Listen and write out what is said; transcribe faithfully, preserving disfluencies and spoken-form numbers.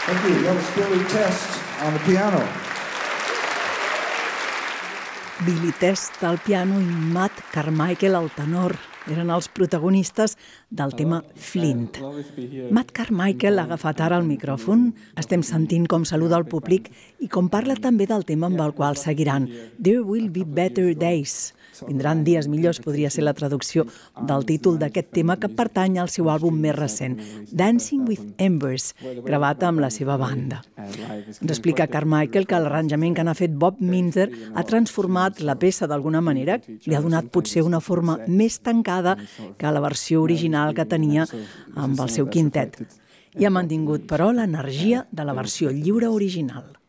Thank you. That was Billy Test on the piano. Billy Test al piano i Matt Carmichael al tenor eren els protagonistes del tema Flint. Matt Carmichael ha agafat ara el micròfon, estem sentint com saluda el públic i com parla també del tema amb el qual seguiran. There will be better days. Vindran dies millors podria ser la traducció del títol d'aquest tema que pertany al seu àlbum més recent, Dancing with Embers, gravat amb la seva banda. Ens explica Carmichael que l'arranjament que n'ha fet Bob Minzer ha transformat la peça d'alguna manera, li ha donat potser una forma més tancada que la versió original que tenia amb el seu quintet. I ha mantingut, però, l'energia de la versió lliure original.